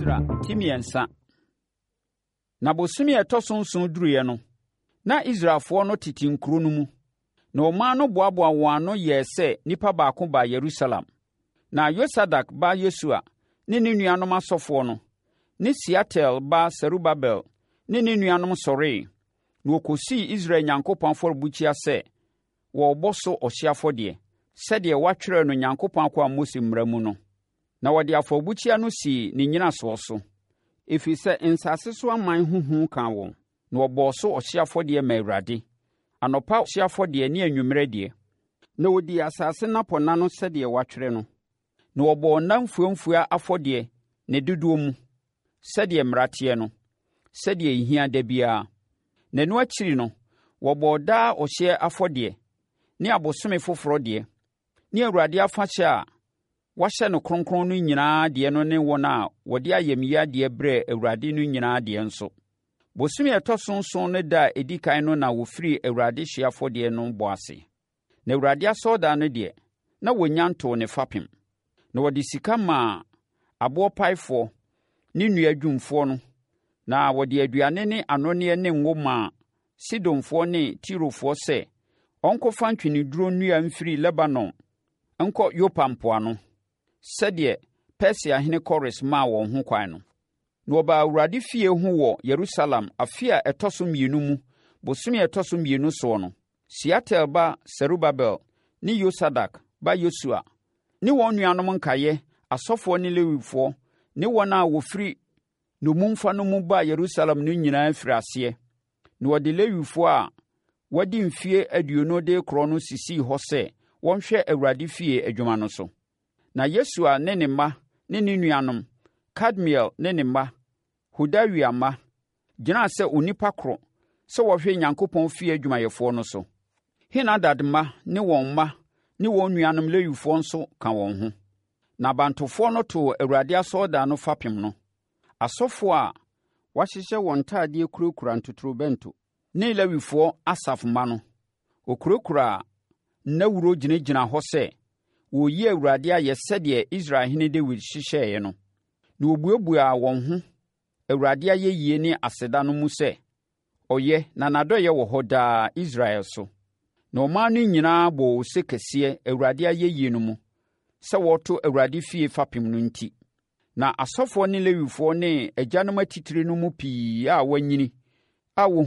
Esdra timiensa. Na bosumi etoson duruye no, na Israelfoɔ no tete nkuro no mu. Na ɔman no boaboa wɔn ano yɛɛ sɛ nipa baako ba Yerusalem. Na Yosadak ba Yesua ne ne nuanom asɔfoɔ no, ne Sealtiel ba Serubabel ne ne nuanom sɔree. Na wɔkɔsii Israel Nyankopɔn afɔrebukyia sɛ wɔrebɔ so ɔhyeɛ afɔdeɛ, sɛdeɛ wɔatwerɛ no Nyankopɔn akwa Mose mmara mu no. Na wɔde afɔrebukyia no sii ne nnyinasoɔ so, ɛfiri sɛ nsase so aman huhu kaa wɔn. Na wɔbɔɔ so ɔhyeɛ afɔdeɛ ma Awurade, anɔpa ɔhyeɛ afɔdeɛ ne anwummerɛ deɛ. Na wɔdii asase nnapɔnna no sɛdeɛ wɔatwerɛ no. Na wɔbɔɔ nna mfuamfua afɔdeɛ ne dodoɔ mu, sɛdeɛ mmara teɛ no, sɛdeɛ ɛhia da biara. Na ɛno akyiri no, wɔbɔɔ daa ɔhyeɛ afɔdeɛ ne abosome foforɔ deɛ, ne Awurade afahyɛ a wɔahyɛ no kronkron no nyinaa deɛ no ne wɔn a wɔde ayamyɛ adeɛ brɛ Awurade no nyinaa deɛ nso. Bosome a ɛtɔ so nson no da a ɛdi kan no na wɔfiri Awurade hyeɛ afɔdeɛ no bɔ ase. Na Awurade asɔredan no deɛ, na wɔnya ntoo ne fapem. Na wɔde sika maa aboɔpaefoɔ ne nnua dwumfoɔ no, na wɔde aduane ne anɔneɛ ne ngo maa Sidonfoɔ ne Tirofoɔ sɛ ɔnkɔfa ntweneduro nnua mfiri Lebanon nkɔ Yopa mpoano, sɛdeɛ Persiahene Kores maa wɔn ho kwan no. Na wɔbaa Awurade fie ho wɔ Yerusalem afe a ɛtɔ so mmienu mu, bosome a ɛtɔ so mmienu soɔ no. Sealtiel ba Serubabel ne Yosadak ba Yesua ne wɔn nuanom nkaeɛ, asɔfoɔ ne Lewifoɔ ne wɔn a wɔfiri nnommumfa no mu baa Yerusalem no nyinaa firi aseɛ. Na wɔde Lewifoɔ a wɔadi mfeɛ 20 de korɔ no sisii hɔ sɛ wɔnhwɛ Awurade fie adwuma no so. Na Yesua ne ne mma ne ne nuanom, Kadmiel ne ne mma, Hodawia mma, gyinaa sɛ onipa koro sɛ wɔhwɛ Nyankopɔn fie adwumayɛfoɔ no so. Henadad mma ne wɔn mma ne wɔn nuanom Lewifoɔ nso ka wɔn ho. Na abantofoɔ no too Awurade asɔredan no fapem no. Asɔfoɔ a wɔahyehyɛ wɔn ntadeɛ kurakura ntotorobɛnto ne Lewifoɔ Asaf mma no, wɔkurakura nnawuro gyinagyina hɔ sɛ wɔreyi Awurade ayɛ sɛdeɛ Israelhene Dawid hyehyɛeɛ no. Na wɔbuabuaa wɔn ho Awurade ayɛyie ne aseda no mu sɛ ɔyɛ na n'adɔeɛ wɔ hɔ daa Israel so. Na ɔman no nyinaa bɔɔ ose kɛseɛ Awurade ayɛyie no mu sɛ wɔreto Awurade fie fapem no nti. Na asɔfoɔ ne Lewifoɔ ne agyanom atitire no mu pii a wɔanyini a